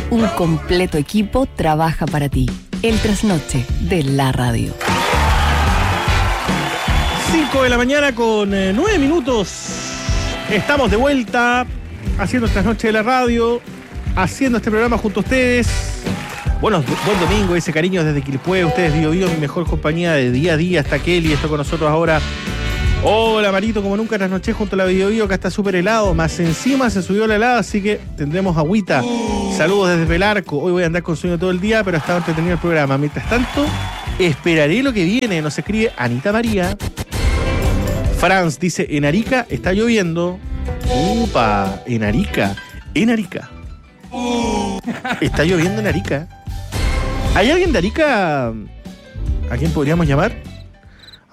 Un completo equipo trabaja para ti. El trasnoche de la radio. 5 de la mañana con 9 minutos. Estamos de vuelta haciendo el trasnoche de la radio, haciendo este programa junto a ustedes. Bueno, buen domingo, ese cariño desde Quilpué. Ustedes Bio Bio, mi mejor compañía de día a día. Está Kelly, está con nosotros ahora. Hola Marito, como nunca trasnoché junto a la Bio Bio, que está súper helado. Más encima se subió la helada, así que tendremos agüita. Saludos desde Belarco. Hoy voy a andar con sueño todo el día, pero ha estado entretenido el programa. Mientras tanto, esperaré lo que viene. Nos escribe Anita María. Franz dice, en Arica está lloviendo. Upa, en Arica. En Arica. Está lloviendo en Arica. ¿Hay alguien de Arica a quien podríamos llamar?